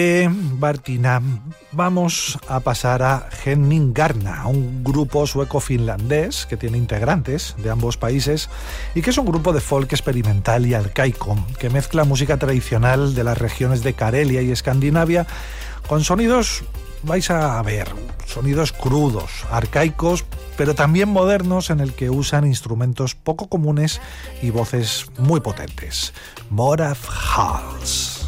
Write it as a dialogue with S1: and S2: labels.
S1: Martina, vamos a pasar a Henningarna, un grupo sueco-finlandés que tiene integrantes de ambos países y que es un grupo de folk experimental y arcaico que mezcla música tradicional de las regiones de Karelia y Escandinavia con sonidos, vais a ver, sonidos crudos, arcaicos, pero también modernos en el que usan instrumentos poco comunes y voces muy potentes. Moraf Hals.